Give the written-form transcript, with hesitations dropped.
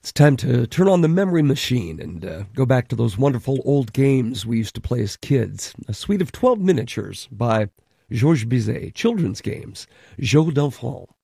It's time to turn on the memory machine and go back to those wonderful old games we used to play as kids. A suite of 12 miniatures by Georges Bizet, children's games, Jeux d'enfants.